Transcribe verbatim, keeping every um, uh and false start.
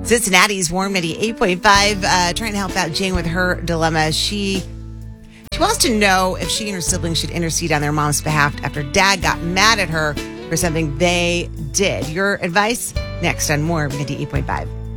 Cincinnati's Warm ninety-eight point five, uh, trying to help out Jane with her dilemma. She she wants to know if she and her siblings should intercede on their mom's behalf after dad got mad at her for something they did. Your advice next on Warm ninety-eight point five.